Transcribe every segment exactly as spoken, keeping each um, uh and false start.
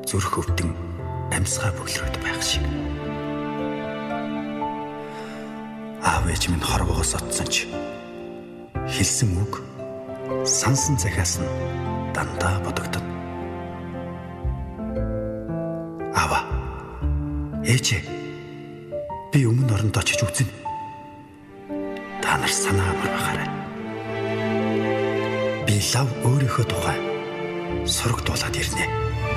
зүрх өвдөн амьсгаа бүглэрээд байх шиг. Аав ээж минь хорвоогоос отсон ч хэлсэн үг, сансан захиас нь дандаа бодогдод. Аава, ээжээ, би өмнө оронд очиж үзнэ. Та нар санаа амар байгаарай. Би лав өөрийнхөө тухай сургадуулаад ирнэ.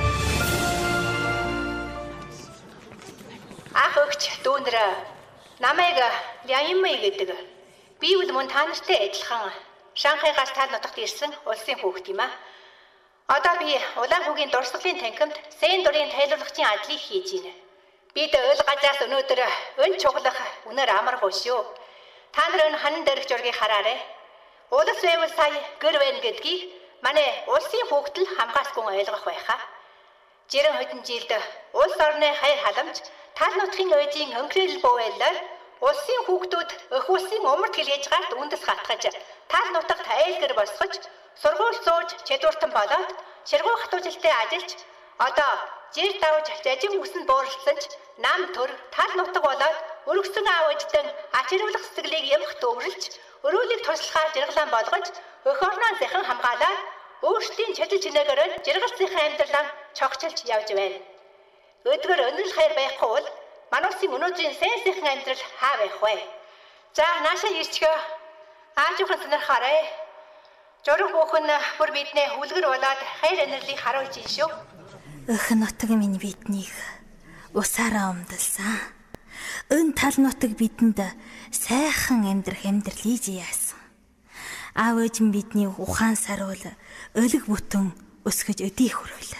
Ах өгч дүүнэр намайг Ляймэй гэдэг. Би үл мөн та нартай адилхан Шанхайгаас тал нутагт ирсэн улсын хүүхэд юм аа. Одоо би улаан хүүгийн дурсгалын танхимд Сен дурын тайлбарлагчийн ажлыг хийж байна. Бид ойл газраас өнөөдөр өн чуглах үнээр амарх шүү. Та нар өн ханан дээрх жургийг хараарай. Улс байвал сая гэр байна гэдгийг манай улсын хүүхэд л хамгаалсгүй ойлгох байхаа. Жирэн хэдэн жилд улс орны хайр халамж тал нутгийн ойжийн өнгөрөөл бууэллаар улсын хүүхдүүд өх улсын умард хэлгээж гарт үндэс гатгаж тал нутагт айлгэр босгож сургууль сууж чадвартан болоод ширгүү хатуужилтад ажиллаж одоо жир давж жажиг үсэнд бууралцсан ч нам төр тал нутаг болоод өргөсөн аав ээжтэн ачирвлах сэтгэлийг ямх дөврлж өрөөлийг туслахаар жиргалан болгож өх орноо захин хамгаалаад өөрсдийн чадал чинээгээр жиргалцынхаа амьдралаа чогчилж явж байна. Өдгөр өнөрл хайр байхгүй бол мануусын өнөөдрийн сайн сайхан амьдрал хаа байх вэ? За наашаа ирчгөө. Аажуухан санархаарай. Журам бүхэн бүр биднээ хүлгэр болоод хайр энерлийг харуулж ин шүү. Өх нутаг минь биднийг усаараа умдалсан. Өн тал нутаг бидэнд сайхан амьдрах амьдралыг яасан. Аав ээж нь бидний ухаан саруул өлөг бүтэн өсгөж өдий хүрвэл.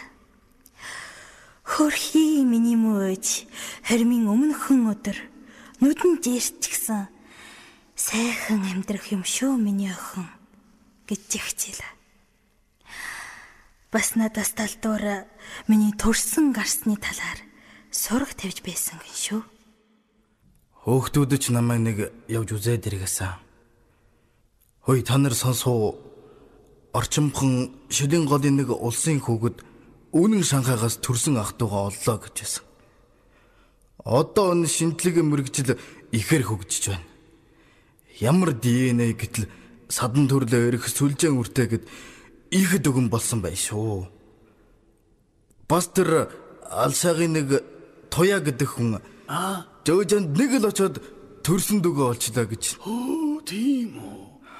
Хөрхи миний мөөж хармын өмнөхөн өдөр нүдэн жирчгсэн сайхан амьдрах юм шүү миний охин гэж хичээлээ. Бас надаас талдуур миний төрсөн гарсны талаар сураг тавьж байсан гин шүү. Хөөхтүүд ч намайг нэг явж үзээд иргэсэн. Хөөе та нар сонсоо, орчимхон шилийн голын нэг улсын хүүхэд үнэн Шанхайгаас төрсөн ах дүүгээ оллоо гэжсэн. Одоо энэ шинтлэг мэрэгжил ихээр хөгжиж байна. Ямар ди эн эй гэтэл садан төрлөө өрөх сүлжээн үртэй гэд ихэд өгөн болсон бай шүү. Бас тэр алсаагийн нэг туяа гэдэг хүн аа жөөжөнд нэг л очоод төрсөн дөгөө олчлаа гэж. Хөө тийм үү.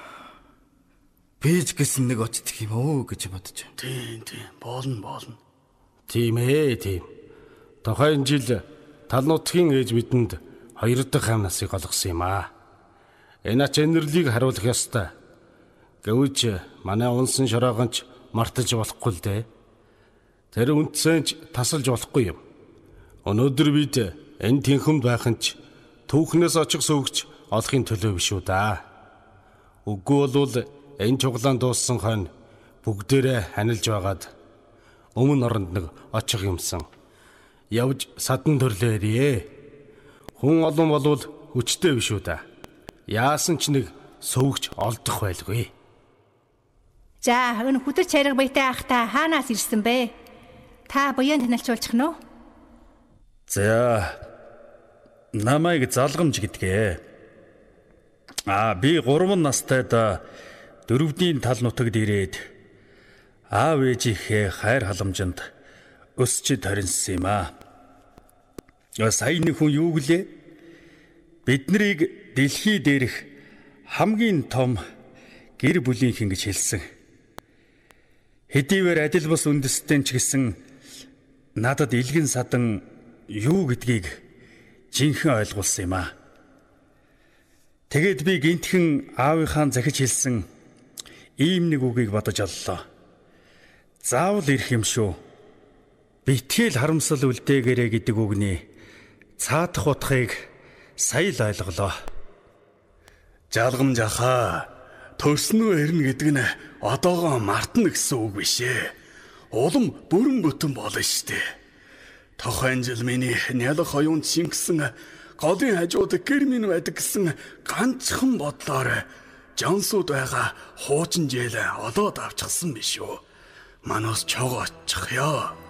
Бэж гэсэн нэг очдөг юм оо гэж бодож. Тийм тийм болно болно. Тийм ээ тийм. Тухайн жил тал нутгийн ээж бидэнд хоёр дахь хам насыг олгосон юм аа. Энэ ач энерлийг харуулах ёстой. Гэвч манай унсан шороогонч мартаж болохгүй л дээ. Тэр үндсэнч тасалж болохгүй юм. Өнөөдөр бид энэ тэнхэмд байхын ч түүхнээс очих сөвгч олохын төлөө биш үү да. Үгүй болвол энэ чуглаан дууссан хойно бүгдээрээ ханилж байгаад өмнө оронд нэг очих юмсан. Явж садан төрлөө ирээ. Хүн олон болвол хүчтэй биш үү да. Яасан ч нэг сөвгч олдох байлгүй. За энэ хүтэр чарга баятай ах та хаанаас ирсэн бэ? Та буян танилцуулчих нь уу? За намайг залгамж гэдгээ. Аа би гурван настайд дөрөвдийн тал нутагт ирээд аав ээжийнхээ хайр халамжинд өсч таринсан юм аа. Сая нэг хүн юу гэлээ? Биднийг дэлхий дээрх хамгийн том гэр бүлийнхэн гэж хэлсэн. Хэдийгээр адил бус үндэстэн ч гэсэн надад илгэн садан юу гэдгийг жинхэнэ ойлгуулсан юм аа. Тэгэд би гинтхэн аавынхаа захиж хэлсэн ийм нэг үгийг бодож оллоо. Заавал ирэх юм шүү. Битгэл харамсал үлдээгээрэй гэдэг үгний цаадах утгыг сая л ойлголоо. Жалгамж ахаа. Төрснөө хэрнэ гэдэг нь одоогоо мартна гэсэн үг биш ээ. Улам бүрэн бүтэн болно штэ. Тухайн жил миний нялх оюунд шингэсэн голын хажууд гэр минь байдаг гэсэн ганцхан бодлоор Жансууд байгаа хуучин жээл олоод авчихсан биш үү? Манаас чого очих ёо.